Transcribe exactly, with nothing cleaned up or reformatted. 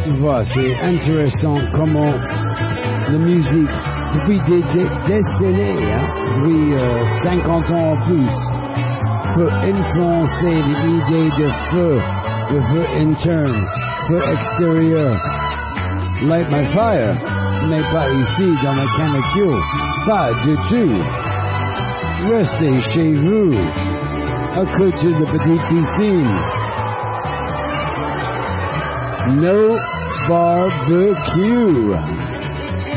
Tu vois, c'est intéressant comment la musique, depuis des, des décennies, hein, depuis euh, cinquante ans en plus, peut influencer l'idée de feu, de feu interne, feu extérieur. Light my fire n'est pas ici dans la canicule, pas du tout. Restez chez vous, à côté de petite piscine. No barbecue.